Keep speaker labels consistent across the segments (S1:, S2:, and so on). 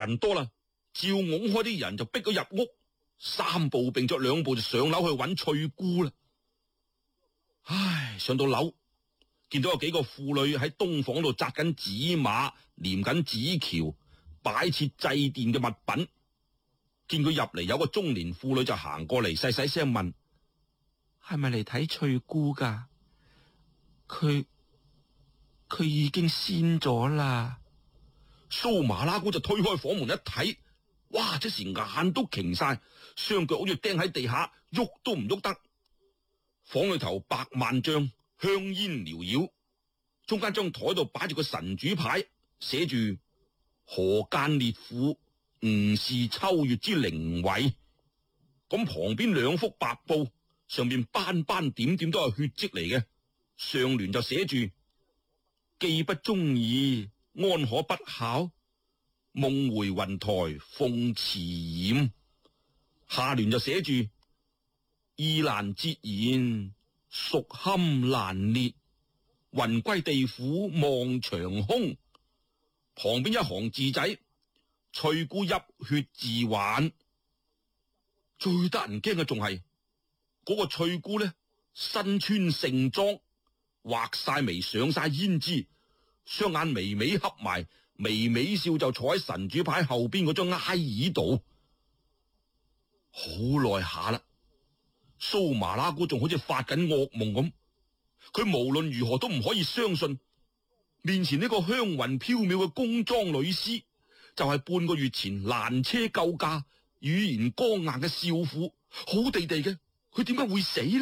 S1: 人多啦，照拱開啲人就逼佢入屋，3步並作2步就上樓去揾翠姑啦。唉，上到樓見到有幾個婦女喺東房度紮緊紙馬，粘緊紙橋，擺設祭奠嘅物品。見佢入嚟，有個中年婦女就行過嚟，細細聲問：係咪嚟睇翠姑噶？佢已經先咗啦。蘇麻拉姑就推開房門一睇，哇！即時眼都擎晒，雙腳好似釘喺地下，喐都唔喐得。房裏頭白萬丈，香煙繚繞，中間張台度擺住個神主牌，寫住河間烈婦吳氏秋月之靈位。咁旁邊2幅白布，上面斑斑點點都係血跡嚟嘅，上聯就寫住既不忠義，安可不孝？夢回雲台鳳池掩。下聯就寫住意難折言，孰堪難裂？魂歸地府望長空。旁邊一行字仔：翠姑泣血自還。最得人驚嘅仲係嗰個翠姑呢，身穿盛裝，畫晒眉，上晒胭脂，雙眼微微合埋，微微笑就坐喺神主牌後邊嗰張挨椅度。好耐下啦，蘇麻拉姑仲好似發緊噩夢咁，佢無論如何都唔可以相信面前呢個香雲飄渺嘅宮裝女屍就係半個月前攔車救駕、語言剛硬嘅少婦，好地地嘅，佢點解會死呢？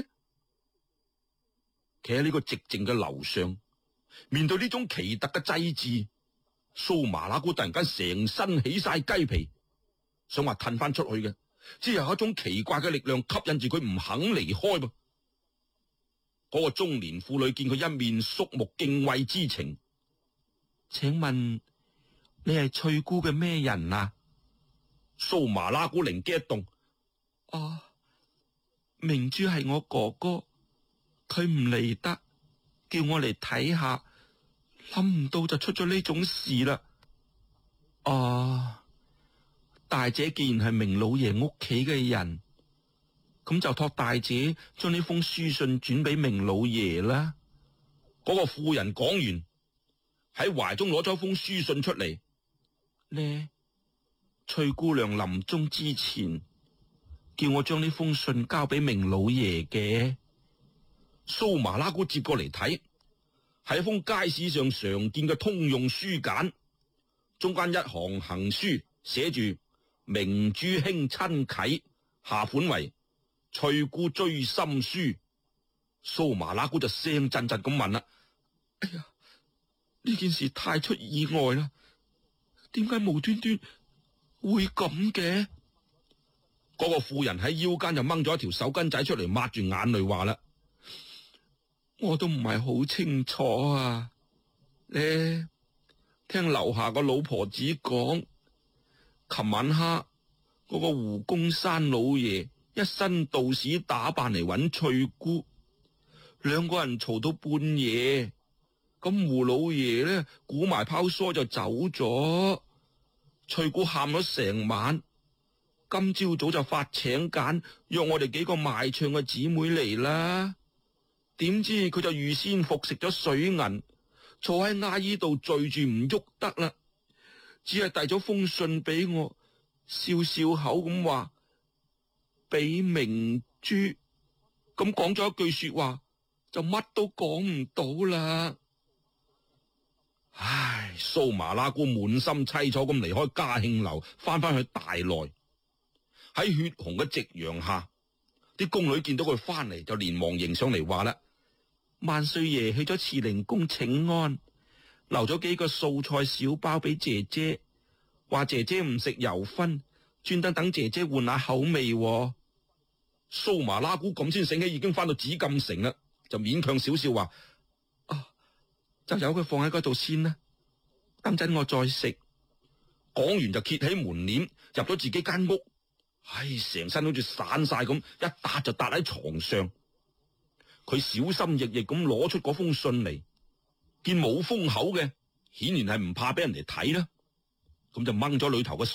S1: 企喺呢個寂靜嘅樓上，面對呢種奇特嘅祭祀，蘇麻拉姑突然間成身起晒雞皮，想話褪翻出去嘅，只有一種奇怪嘅力量吸引住佢唔肯離開噃。嗰個中年婦女見佢一面肅穆敬畏之情，請問你係翠姑嘅咩人啊？蘇麻拉姑靈機一動，明珠係我哥哥，佢唔嚟得，叫我嚟睇下，諗唔到就出咗呢種事啦。大姐既然係明老爺屋企嘅人，咁就託大姐將呢封書信轉俾明老爺啦。嗰個婦人講完，喺懷中攞咗封書信出嚟。呢翠姑娘臨終之前叫我將呢封信交俾明老爺嘅。蘇麻拉姑接過嚟睇，係一封街市上常見嘅通用書簡，中間一行行書寫住明珠兄親啟，下款為翠姑追心書。蘇麻拉姑就聲震震咁問啦：哎呀，呢件事太出意外啦！點解無端端會咁嘅？嗰個婦人喺腰間就掹咗一條手巾仔出嚟，抹住眼淚話啦：我都唔係好清楚啊！呢聽樓下個老婆子講，琴晚黑嗰個胡公山老爺一身道士打扮嚟揾翠姑，2個人嘈到半夜，咁胡老爺呢估埋拋腮就走咗，翠姑喊咗成晚，今朝早就發請柬約我哋幾個賣唱嘅姊妹嚟啦。點知佢就預先服食咗水銀，坐喺阿姨度醉住唔喐得啦，只係遞咗封信俾我，笑笑口咁話俾明珠，咁講咗一句說話就乜都講唔到啦。唉，蘇麻拉姑滿心凄楚咁離開嘉慶樓，翻去大內。喺血紅嘅夕陽下，啲宮女見到佢翻嚟就連忙迎上嚟話啦：萬歲爺去咗慈寧宮請安，留咗幾個素菜小包俾姐姐，話姐姐唔食油葷，專登等姐姐換下口味。蘇麻拉姑咁先醒起已經翻到紫禁城啦，就勉強少少話：就由佢放喺嗰度先啦，等陣我再食。講完就揭起門簾，入咗自己間屋。唉，成身好似散晒咁，一笪就笪喺床上。佢小心翼翼咁攞出嗰封信嚟，見冇封口嘅，顯然係唔怕俾人哋睇啦。咁就掹咗裏頭嘅